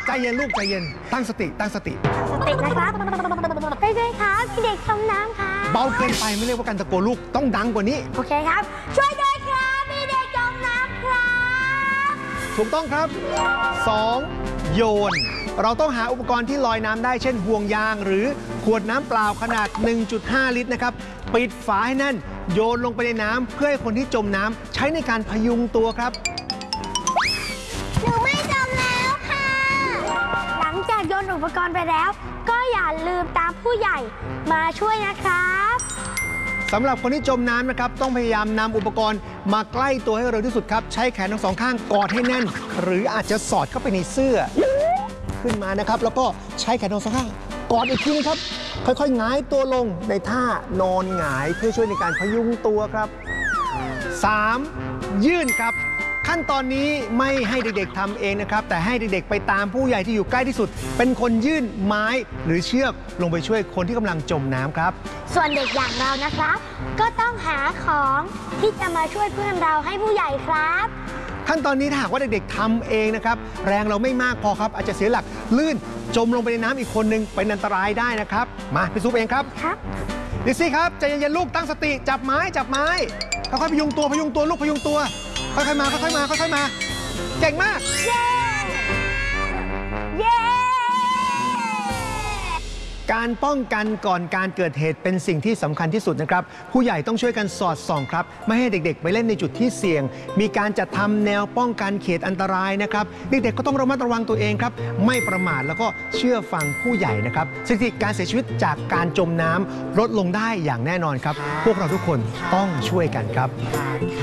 ใจเย็นลูกใจเย็นตั้งสติตั้งสติสตินะครับไปด้วยครับพี่เด็กจมน้ำค่ะเบาเกินไปไม่เรียกว่าการตะโกนลูกต้องดังกว่านี้โอเคครับช่วยด้วยครับพี่เด็กจมน้ำครับถูกต้องครับ 2. โยนเราต้องหาอุปกรณ์ที่ลอยน้ำได้เช่นห่วงยางหรือขวดน้ำเปล่าขนาด 1.5 ลิตรนะครับปิดฝาให้แน่นโยนลงไปในน้ำเพื่อให้คนที่จมน้ำใช้ในการพยุงตัวครับหนูไม่จมแล้วค่ะ หลังจากโยนอุปกรณ์ไปแล้ว ก็อย่าลืมตามผู้ใหญ่มาช่วยนะครับสำหรับคนที่จมน้ำนะครับต้องพยายามนำอุปกรณ์มาใกล้ตัวให้เร็วที่สุดครับใช้แขนทั้งสองข้างกอดให้แน่น หรืออาจจะสอดเข้าไปในเสื้อขึ้นมานะครับแล้วก็ใช้แขนทั้งสองข้างกอดอีกทีนึงครับค่อยๆหงายตัวลงในท่านอนหงายเพื่อช่วยในการพยุงตัวครับ 3. ยื่นครับขั้นตอนนี้ไม่ให้เด็กๆทำเองนะครับแต่ให้เด็กๆไปตามผู้ใหญ่ที่อยู่ใกล้ที่สุดเป็นคนยื่นไม้หรือเชือกลงไปช่วยคนที่กำลังจมน้ำครับส่วนเด็กอย่างเรานะครับก็ต้องหาของที่จะมาช่วยเพื่อนเราให้ผู้ใหญ่ครับขั้นตอนนี้ถ้าหากว่าเด็กๆทำเองนะครับแรงเราไม่มากพอครับอาจจะเสียหลักลื่นจมลงไปในน้ำอีกคนนึงเป็นอันตรายได้นะครับมาพี่ซุปเองครับดิซี่ครับใจเย็นๆลูกตั้งสติจับไม้ค่อยๆพยุงตัวลูกพยุงตัวค่อยๆมาค่อยๆมาเก่งมากเย้เย้การป้องกันก่อนการเกิดเหตุเป็นสิ่งที่สำคัญที่สุดนะครับผู้ใหญ่ต้องช่วยกันสอดส่องครับไม่ให้เด็กๆไปเล่นในจุดที่เสี่ยงมีการจัดทำแนวป้องกันเขตอันตรายนะครับเด็กๆก็ต้องระมัดระวังตัวเองครับไม่ประมาทแล้วก็เชื่อฟังผู้ใหญ่นะครับสถิติการเสียชีวิตจากการจมน้ำลดลงได้อย่างแน่นอนครับพวกเราทุกคนต้องช่วยกันครับ